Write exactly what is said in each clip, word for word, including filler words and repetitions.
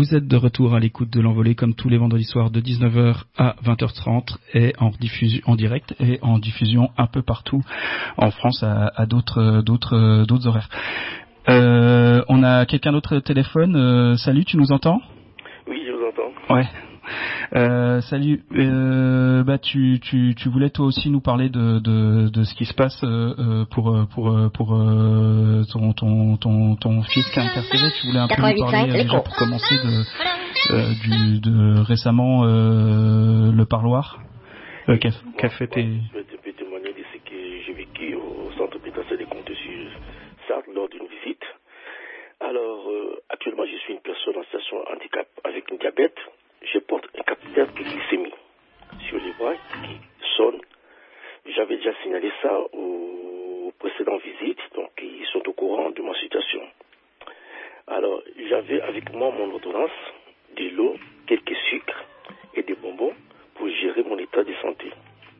Vous êtes de retour à l'écoute de l'Envolée comme tous les vendredis soirs de dix-neuf heures à vingt heures trente et en diffusion en direct et en diffusion un peu partout en France à, à d'autres d'autres d'autres horaires. Euh, on a quelqu'un d'autre au téléphone. Euh, salut, tu nous entends? Oui, je vous entends. Ouais. Euh, salut. Euh, bah tu tu tu voulais toi aussi nous parler de de de ce qui se passe euh, pour pour pour euh, ton ton ton ton fils qui est incarcéré. Tu voulais un peu nous parler euh, déjà pour commencer de euh, du de récemment euh, le parloir euh, qu'a qu'a fait tes... Je vais te peux témoigner de ce que j'ai vécu au centre pénitentiaire des Comptes sur Sarthe lors d'une visite. Alors euh, actuellement je suis une personne en situation de handicap avec un diabète. Je porte un catheter de glycémie sur les bras qui sonne. J'avais déjà signalé ça aux précédentes visites, donc ils sont au courant de ma situation. Alors, j'avais avec moi mon ordonnance, de l'eau, quelques sucres et des bonbons pour gérer mon état de santé.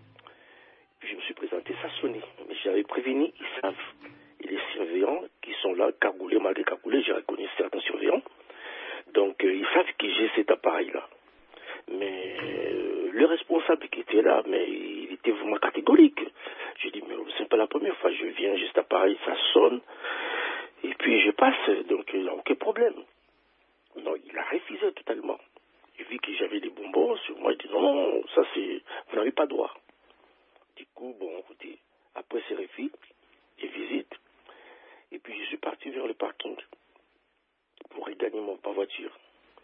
Puis je me suis présenté, ça sonnait, mais j'avais prévenu, ils savent. Et les surveillants qui sont là, cagoulés, malgré cagoulés, j'ai reconnu certains surveillants. Donc, euh, ils savent que j'ai cet appareil-là. Mais euh, le responsable qui était là, mais il était vraiment catégorique. Je dis, mais c'est pas la première fois, je viens, juste appareil, ça sonne, et puis je passe, donc il n'y a aucun problème. Non, il a refusé totalement. Il vit que j'avais des bonbons sur moi, il dit, non, non, ça c'est, vous n'avez pas droit. Du coup, bon, écoutez, après ces refus, et visite, et puis je suis parti vers le parking pour regagner mon ma voiture.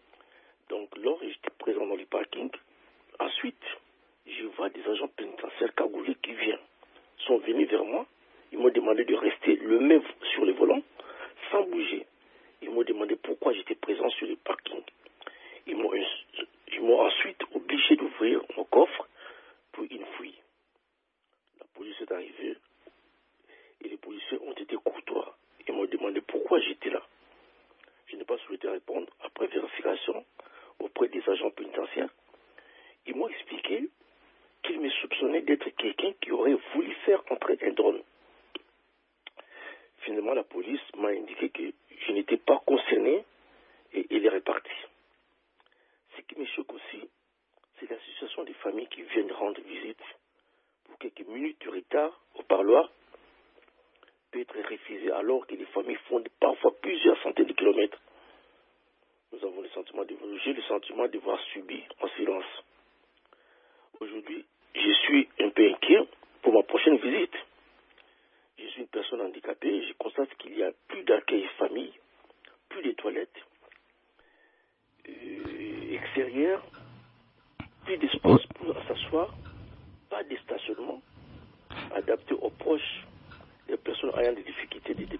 Donc, lors j'étais présent dans le parking, ensuite, je vois des agents pénitentiaires cagoulés qui viennent, sont venus vers moi. Ils m'ont demandé de rester le même sur le volant, sans bouger. Ils m'ont demandé pourquoi j'étais présent sur le parking. Ils m'ont, ils m'ont ensuite obligé d'ouvrir mon coffre pour une fouille. La police est arrivée et les policiers ont été courtois. Ils m'ont demandé pourquoi j'étais là. Je n'ai pas souhaité répondre. Après vérification auprès des agents pénitentiaires, ils m'ont expliqué qu'ils me soupçonnaient d'être quelqu'un qui aurait voulu faire entrer un drone. Finalement, la police m'a indiqué que je n'étais pas concerné et il est reparti. Ce qui me choque aussi, c'est la situation des familles qui viennent rendre visite pour quelques minutes de retard au parloir peut être refusé alors que les familles font parfois plusieurs centaines de kilomètres. Nous avons le sentiment de, j'ai le sentiment de voir subi en silence. Aujourd'hui, je suis un peu inquiet pour ma prochaine visite. Je suis une personne handicapée et je constate qu'il y a plus d'accueil famille, plus de toilettes euh, extérieures, plus d'espace pour s'asseoir, pas de stationnement adapté aux proches des personnes ayant des difficultés de